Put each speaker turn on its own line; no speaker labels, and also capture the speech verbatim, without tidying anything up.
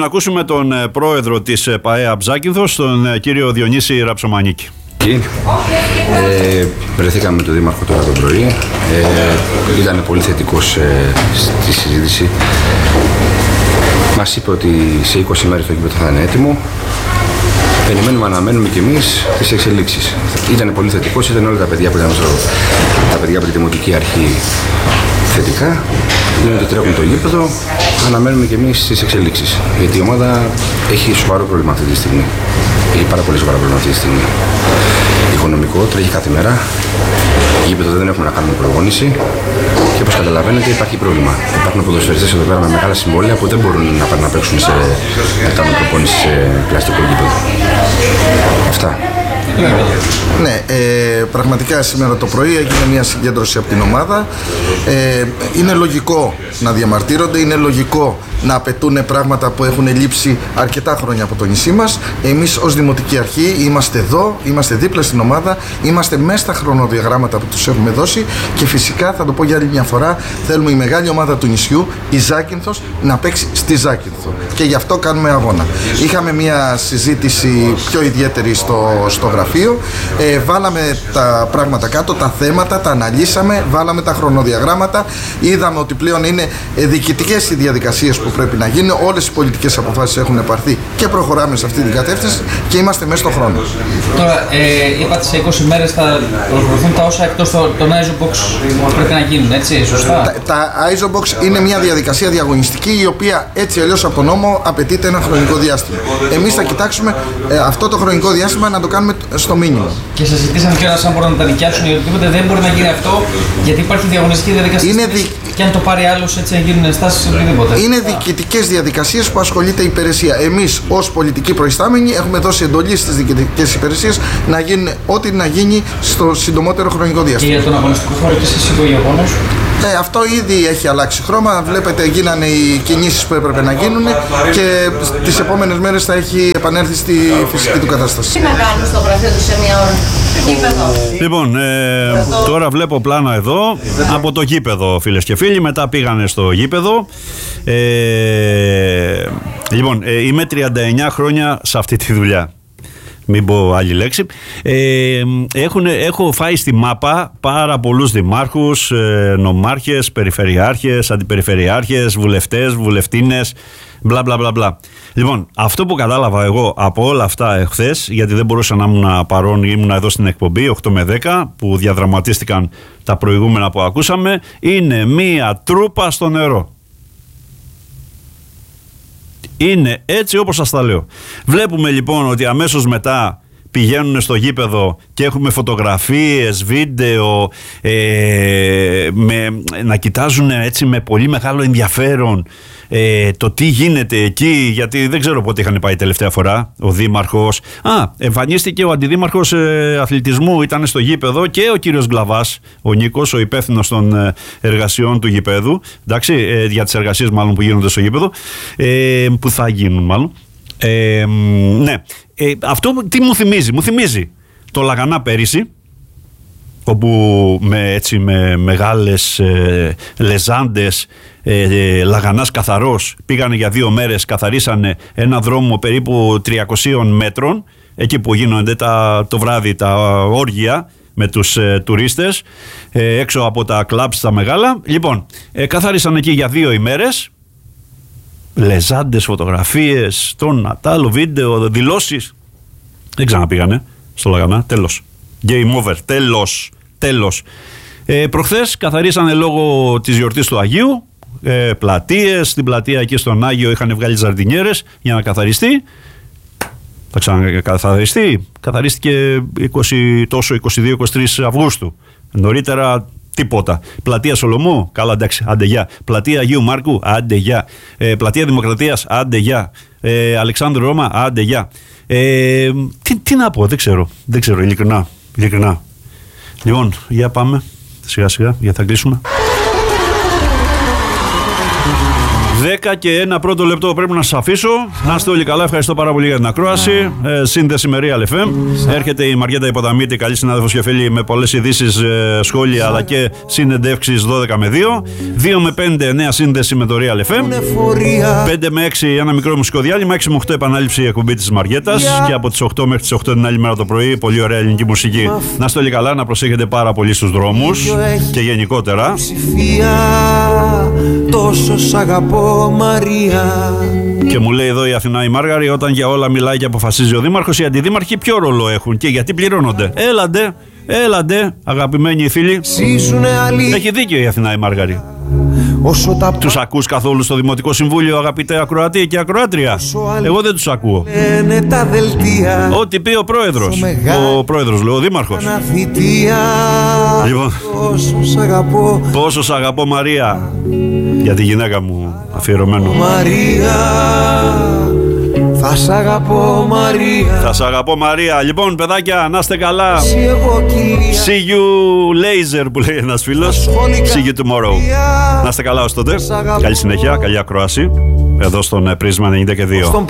να ακούσουμε τον πρόεδρο της ΠΑΕΑΠ Ζάκυνθος, τον κύριο Διονύση Ραψομανίκη.
Ε, βρεθήκαμε με τον Δήμαρχο τώρα το πρωί. Ε, ήταν πολύ θετικός ε, στη συζήτηση. Μας είπε ότι σε είκοσι μέρες το γήπεδο θα είναι έτοιμο. Περιμένουμε, αναμένουμε κι εμείς τις εξελίξεις. Ήταν πολύ θετικός, ήταν όλα τα παιδιά που ήταν στο, τα παιδιά από τη Δημοτική Αρχή θετικά. Λένε ότι τρέχουν το γήπεδο, αναμένουμε κι εμείς τις εξελίξεις. Γιατί η ομάδα έχει σοβαρό πρόβλημα αυτή τη στιγμή. Έχει πάρα πολύ σοβαρό πρόβλημα αυτή τη στιγμή. Οικονομικό, τρέχει κάθε μέρα. Γήπεδο δεν έχουμε να κάνουμε προπόνηση. Και όπως καταλαβαίνετε υπάρχει πρόβλημα. Υπάρχουν ποδοσφαιριστές εδώ πέρα με μεγάλα συμβόλαια που δεν μπορούν να πάνε να παίξουν σε, να κάνουν προπόνηση σε πλαστικό γήπεδο. Αυτά.
Ναι, ε, πραγματικά σήμερα το πρωί έγινε μια συγκέντρωση από την ομάδα. Ε, είναι λογικό να διαμαρτύρονται, είναι λογικό να απαιτούν πράγματα που έχουν λείψει αρκετά χρόνια από το νησί μας. Εμείς ως Δημοτική Αρχή είμαστε εδώ, είμαστε δίπλα στην ομάδα, είμαστε μέσα στα χρονοδιαγράμματα που τους έχουμε δώσει και φυσικά θα το πω για άλλη μια φορά, θέλουμε η μεγάλη ομάδα του νησιού, η Ζάκυνθος, να παίξει στη Ζάκυνθο και γι' αυτό κάνουμε αγώνα. Είχαμε μια συζήτηση πιο ιδιαίτερη στο, στο γραφείο, ε, βάλαμε τα πράγματα κάτω, τα θέματα, τα αναλύσαμε, βάλαμε τα χρονοδιαγράμματα, είδαμε ότι πλέον είναι διοικητικές οι διαδικασίες που πρέπει να γίνουν, όλες οι πολιτικές αποφάσεις έχουν πάρθει και προχωράμε σε αυτή την κατεύθυνση και είμαστε μέσα στον χρόνο.
Τώρα, ε, είπατε σε είκοσι μέρες θα ολοκληρωθούν τα όσα εκτός των το Isobox πρέπει να γίνουν, έτσι, σωστά?
Τα, τα Isobox είναι μια διαδικασία διαγωνιστική η οποία έτσι αλλιώς από νόμο απαιτείται ένα χρονικό διάστημα. Εμείς θα κοιτάξουμε ε, αυτό το χρονικό διάστημα να το κάνουμε στο μήνυμα.
Και σας ζητήσαμε και αν μπορούν να τα νοικιάσουν ή οτιδήποτε, δεν μπορεί να γίνει αυτό γιατί υπάρχει διαγωνιστική διαδικασία. Είναι δι... Και αν το πάρει άλλος έτσι να γίνουν ενστάσεις ή οτιδήποτε.
Είναι διοικητικές διαδικασίες που ασχολείται η υπηρεσία. Εμείς ως πολιτικοί προϊστάμενοι έχουμε δώσει εντολή στις διοικητικές υπηρεσίες να γίνει ό,τι να γίνει στο συντομότερο χρονικό διάστημα.
Και για τον αγωνιστικό χώρο τι σας είπε ο Ιαπώνος?
Ε, αυτό ήδη έχει αλλάξει χρώμα. Βλέπετε, γίνανε οι κινήσεις που έπρεπε να γίνουν και τις επόμενες μέρες θα έχει επανέλθει στη φυσική του κατάσταση.
Τι να κάνουμε στο γραφείο του σε μια ώρα? Γήπεδο.
Λοιπόν, ε, τώρα βλέπω πλάνα εδώ από το γήπεδο, φίλες και φίλοι. Μετά πήγανε στο γήπεδο. Ε, λοιπόν, ε, είμαι τριάντα εννιά χρόνια σε αυτή τη δουλειά. Μην πω άλλη λέξη. Ε, έχουν, έχω φάει στη μάπα πάρα πολλούς δημάρχους, ε, νομάρχες, περιφερειάρχες, αντιπεριφερειάρχες, βουλευτές, βουλευτίνες, μπλα μπλα μπλα μπλα. Λοιπόν, αυτό που κατάλαβα εγώ από όλα αυτά εχθές, γιατί δεν μπορούσα να ήμουν παρόν, ήμουν εδώ στην εκπομπή οκτώ με δέκα που διαδραματίστηκαν τα προηγούμενα που ακούσαμε, είναι μία τρούπα στο νερό. Είναι έτσι όπως σας τα λέω. Βλέπουμε λοιπόν ότι αμέσως μετά πηγαίνουν στο γήπεδο και έχουμε φωτογραφίες, βίντεο, ε, με, να κοιτάζουν έτσι με πολύ μεγάλο ενδιαφέρον ε, το τι γίνεται εκεί, γιατί δεν ξέρω πότε είχαν πάει τελευταία φορά ο δήμαρχος. Α, εμφανίστηκε ο αντιδήμαρχος ε, αθλητισμού, ήταν στο γήπεδο, και ο κύριος Γκλαβάς, ο Νίκος, ο υπεύθυνος των ε, εργασιών του γηπέδου, εντάξει, ε, για τις εργασίες μάλλον που γίνονται στο γήπεδο, ε, που θα γίνουν μάλλον. Ε, ναι, ε, αυτό τι μου θυμίζει? Μου θυμίζει το Λαγανά πέρυσι, όπου με, έτσι, με μεγάλες ε, λεζάντες, ε, ε, Λαγανάς καθαρός, πήγανε για δύο μέρες, καθαρίσανε ένα δρόμο περίπου τριακοσίων μέτρων, εκεί που γίνονται τα, το βράδυ τα όργια με τους ε, τουρίστες, ε, έξω από τα κλαμπς τα μεγάλα. Λοιπόν, ε, καθαρίσαν εκεί για δύο ημέρες, λεζάντες, φωτογραφίες, τον Νατάλο, βίντεο, δηλώσεις. Δεν ξαναπήγανε στο Λαγανά, τέλος. Game over, τέλος, τέλος. Ε, προχθές καθαρίσανε λόγω της γιορτής του Αγίου, ε, πλατείες, στην πλατεία εκεί στον Άγιο είχαν βγάλει ζαρδινιέρες για να καθαριστεί. Θα ξανακαθαριστεί, καθαρίστηκε είκοσι, τόσο είκοσι δύο είκοσι τρεις Αυγούστου. Νωρίτερα τίποτα. Πλατεία Σολομού, καλά εντάξει, άντε γεια. Πλατεία Αγίου Μάρκου, άντε γεια. Ε, πλατεία Δημοκρατίας, άντε γεια. Ε, Αλεξάνδρου Ρώμα, άντε γεια. Ε, τι, τι να πω, δεν ξέρω. Δεν ξέρω, ειλικρινά. ειλικρινά. Λοιπόν, για πάμε. Σιγά σιγά, για θα κλείσουμε. δέκα και ένα πρώτο λεπτό πρέπει να σας αφήσω. Να είστε όλοι καλά, ευχαριστώ πάρα πολύ για την ακρόαση. ε, Σύνδεση με Real εφ εμ. Έρχεται η Μαριέτα Υποταμίτη, καλή συνάδελφος και φίλη, με πολλές ειδήσεις, ε, σχόλια αλλά και συνεντεύξεις δώδεκα με δύο. δύο με πέντε νέα σύνδεση με το Real εφ εμ. πέντε με έξι ένα μικρό μουσικό διάλειμμα. έξι με οκτώ επανάληψη η εκπομπή της Μαριέτας. Και από τις οκτώ μέχρι τις οκτώ την άλλη μέρα το πρωί πολύ ωραία ελληνική μουσική. Να είστε όλοι καλά, να προσέχετε πάρα πολύ στους δρόμους και γενικότερα.
Τόσο σ' αγαπώ Μαρία.
Και μου λέει εδώ η Αθηνά η Μάργαρη, όταν για όλα μιλάει και αποφασίζει ο Δήμαρχος, οι αντιδήμαρχοι ποιο ρόλο έχουν και γιατί πληρώνονται? Έλαντε, έλαντε αγαπημένοι φίλοι. Έχει δίκιο η Αθηνά η Μάργαρη. Τα... Τους ακούς καθόλου στο Δημοτικό Συμβούλιο, αγαπητέ ακροατή και ακροάτρια? Εγώ δεν τους ακούω. Ό,τι πει ο πρόεδρος. Ο πρόεδρος, λέω, ο Δήμαρχος. Λοιπόν, πόσο σ' αγαπώ Μαρία. Για τη γυναίκα μου αφιερωμένο.
Μαρία, θα σ' αγαπώ Μαρία.
Θα σ' αγαπώ Μαρία. Λοιπόν, παιδάκια, να είστε καλά. See you laser που λέει ένας φίλος. See you tomorrow. Να είστε καλά ως τότε. Καλή συνέχεια, καλή ακρόαση. Εδώ στον Πρίσμα ενενήντα και δύο.